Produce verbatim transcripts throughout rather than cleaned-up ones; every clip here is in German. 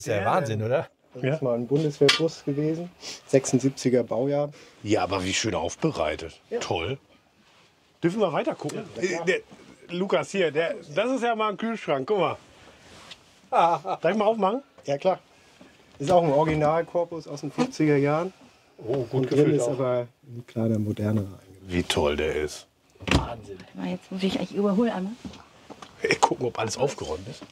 ist ja, ja Wahnsinn, oder? Das ja. ist mal ein Bundeswehrbus gewesen, sechsundsiebziger Baujahr. Ja, aber wie schön aufbereitet. Ja. Toll. Dürfen wir weiter gucken? Ja, der, Lukas, hier, der, das ist ja mal ein Kühlschrank. Guck mal. Darf ich mal aufmachen? Ja, klar. Ist auch ein Originalkorpus aus den fünfziger Jahren. Oh, gut gefüllt. Drin ist auch. Aber ein kleiner, moderner. Wie toll der ist. Wahnsinn. Jetzt muss ich eigentlich überholen einmal. Hey, gucken, ob alles aufgeräumt ist.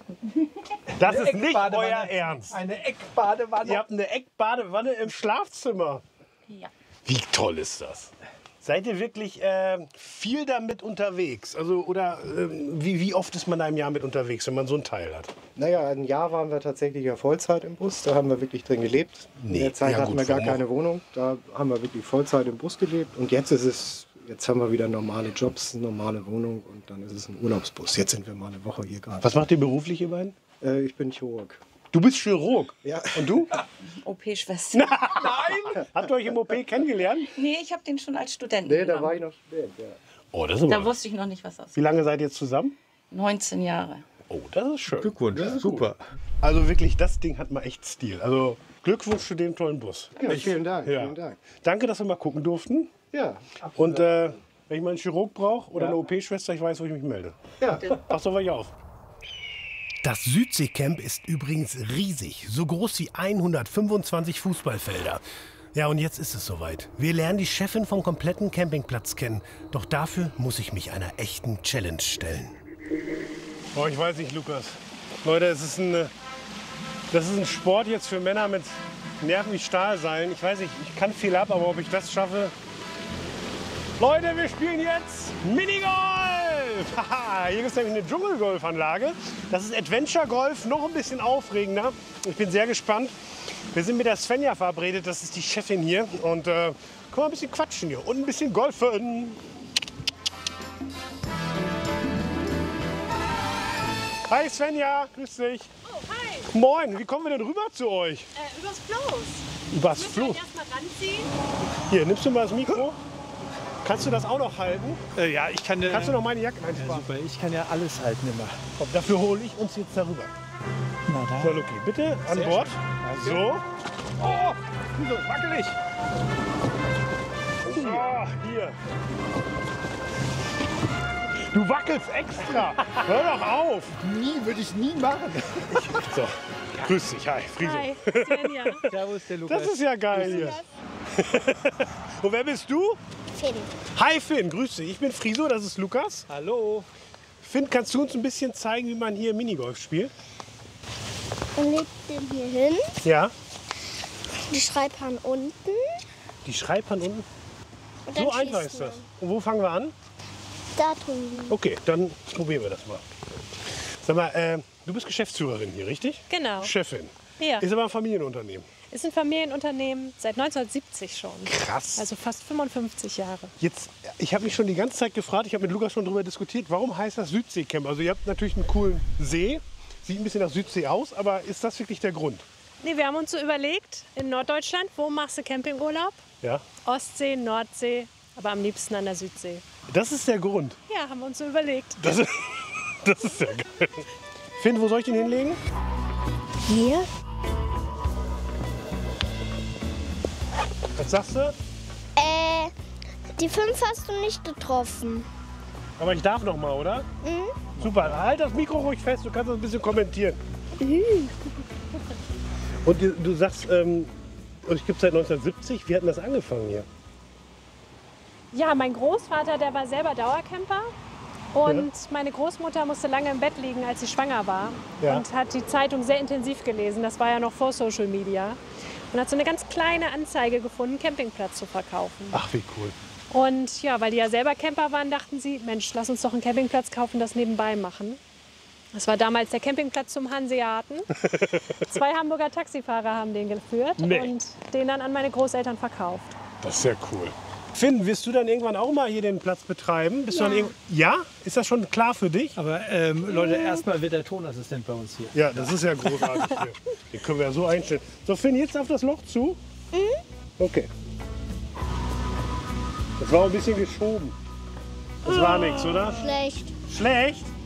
Das ist nicht euer Ernst. Eine Eckbadewanne. Ihr habt eine Eckbadewanne im Schlafzimmer. Ja. Wie toll ist das? Seid ihr wirklich äh, viel damit unterwegs? Also, oder äh, wie, wie oft ist man da im Jahr mit unterwegs, wenn man so ein Teil hat? Naja, ein Jahr waren wir tatsächlich ja Vollzeit im Bus. Da haben wir wirklich drin gelebt. Nee. In der Zeit ja, hatten gut, wir gar keine Wohnung. Da haben wir wirklich Vollzeit im Bus gelebt. Und jetzt ist es, jetzt haben wir wieder normale Jobs, normale Wohnung. Und dann ist es ein Urlaubsbus. Jetzt sind wir mal eine Woche hier gerade. Was macht ihr beruflich, ihr beiden? Äh, ich bin Chirurg. Du bist Chirurg? Ja. Und du? O P-Schwester. Nein! Habt ihr euch im O P kennengelernt? Nee, ich habe den schon als Student Nee, genommen. da war ich noch Student, ja. Oh, das ist aber... Da wusste ich noch nicht, was das ist. Wie lange seid ihr jetzt zusammen? neunzehn Jahre. Oh, das ist schön. Glückwunsch, das ist super. Gut. Also wirklich, das Ding hat mal echt Stil. Also Glückwunsch zu dem tollen Bus. Ja, vielen Dank, ja. vielen Dank. Danke, dass wir mal gucken durften. Ja, absolut. Und äh, wenn ich mal einen Chirurg brauche oder ja. eine O P-Schwester, ich weiß, wo ich mich melde. Ja. Passt auf euch auf. Das Südseecamp ist übrigens riesig, so groß wie hundertfünfundzwanzig Fußballfelder. Ja, und jetzt ist es soweit. Wir lernen die Chefin vom kompletten Campingplatz kennen. Doch dafür muss ich mich einer echten Challenge stellen. Oh, ich weiß nicht, Lukas. Leute, es ist ein, das ist ein Sport jetzt für Männer mit Nerven wie Stahlseilen. Ich weiß nicht, ich kann viel ab, aber ob ich das schaffe... Leute, wir spielen jetzt Minigolf! Haha, hier ist nämlich eine Dschungelgolfanlage. Das ist Adventure Golf, noch ein bisschen aufregender. Ich bin sehr gespannt. Wir sind mit der Svenja verabredet, das ist die Chefin hier. Und äh, können wir ein bisschen quatschen hier und ein bisschen golfen. Hi Svenja, grüß dich. Oh, hi. Moin, wie kommen wir denn rüber zu euch? Äh, übers Floß. Übers Floß? Floß? Erstmal ranziehen. Hier, nimmst du mal das Mikro? Kannst du das auch noch halten? Äh, ja, ich kann. Äh, Kannst du noch meine Jacke einsparen? Ja, super, ich kann ja alles halten immer. Komm, dafür hole ich uns jetzt darüber. Na da. So, Luki, bitte an Sehr Bord. schön. So. Oh, so, wackelig. So, hier. Du wackelst extra. Hör doch auf. Nie, würde ich nie machen. So, grüß dich. Hi, Friso. Hi, Svenja. Servus, der Lukas. Das ist ja geil hier. Und wer bist du? Finn. Hi Finn, grüß dich. Ich bin Friso, das ist Lukas. Hallo. Finn, kannst du uns ein bisschen zeigen, wie man hier Minigolf spielt? Man legt den hier hin, Ja. die Schreibhahn unten. Die Schreibhand unten? Und dann So einfach schießt ist das. man. Und wo fangen wir an? Da drüben. Okay, dann probieren wir das mal. Sag mal, äh, du bist Geschäftsführerin hier, richtig? Genau. Chefin. Ja. Ist aber ein Familienunternehmen. Ist ein Familienunternehmen seit neunzehnhundertsiebzig schon. Krass. Also fast fünfundfünfzig Jahre. Jetzt, ich habe mich schon die ganze Zeit gefragt, ich habe mit Lukas schon darüber diskutiert, warum heißt das Südseecamp? Also ihr habt natürlich einen coolen See, sieht ein bisschen nach Südsee aus, aber ist das wirklich der Grund? Nee, wir haben uns so überlegt, in Norddeutschland, wo machst du Campingurlaub? Ja. Ostsee, Nordsee, aber am liebsten an der Südsee. Das ist der Grund. Ja, haben wir uns so überlegt. Das ist, das ist ja geil. Finn, wo soll ich den hinlegen? Hier? Was sagst du? Äh, die fünf hast du nicht getroffen. Aber ich darf noch mal, oder? Mhm. Super, halt das Mikro ruhig fest, du kannst das ein bisschen kommentieren. Mhm. Und du, du sagst, ähm, es gibt seit neunzehnhundertsiebzig, wie hat denn das angefangen hier? Ja, mein Großvater, der war selber Dauercamper. Und Ja. meine Großmutter musste lange im Bett liegen, als sie schwanger war. Ja. Und hat die Zeitung sehr intensiv gelesen. Das war ja noch vor Social Media. Und hat so eine ganz kleine Anzeige gefunden, einen Campingplatz zu verkaufen. Ach, wie cool. Und ja, weil die ja selber Camper waren, dachten sie, Mensch, lass uns doch einen Campingplatz kaufen, das nebenbei machen. Das war damals der Campingplatz zum Hanseaten. Zwei Hamburger Taxifahrer haben den geführt Nee. und den dann an meine Großeltern verkauft. Das ist ja cool. Finn, wirst du dann irgendwann auch mal hier den Platz betreiben? Bist Ja. Du dann irgend- ja? Ist das schon klar für dich? Aber ähm, Leute, erstmal wird der Tonassistent bei uns hier. Ja, das ist ja großartig hier. Den können wir ja so einstellen. So, Finn, jetzt auf das Loch zu. Okay. Das war ein bisschen geschoben. Das war nichts, oder? Schlecht. Schlecht?